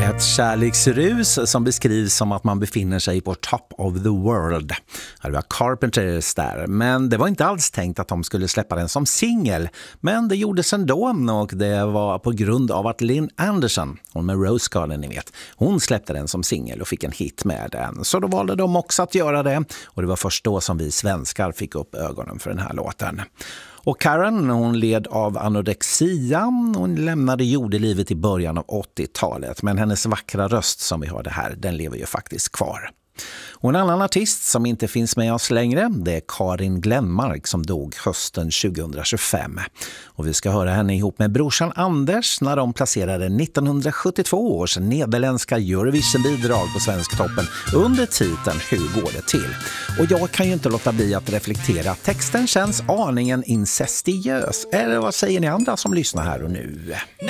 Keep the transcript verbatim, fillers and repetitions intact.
Ett kärleksrus som beskrivs som att man befinner sig på top of the world. Det var Carpenters där, men det var inte alls tänkt att de skulle släppa den som singel. Men det gjordes ändå, och det var på grund av att Lynn Anderson, hon med Rose Garden ni vet, hon släppte den som singel och fick en hit med den. Så då valde de också att göra det, och det var först då som vi svenskar fick upp ögonen för den här låten. Och Karen, hon led av anorexia. Hon lämnade jordelivet i början av åttiotalet. Men hennes vackra röst som vi hörde här, den lever ju faktiskt kvar. Och en annan artist som inte finns med oss längre, det är Karin Glenmark som dog hösten tjugohundratjugofem. Och vi ska höra henne ihop med brorsan Anders när de placerade nittonhundrasjuttiotvå års nederländska Eurovision-bidrag på Svensktoppen under titeln Hur går det till? Och jag kan ju inte låta bli att reflektera att texten känns aningen incestiös. Eller vad säger ni andra som lyssnar här och nu?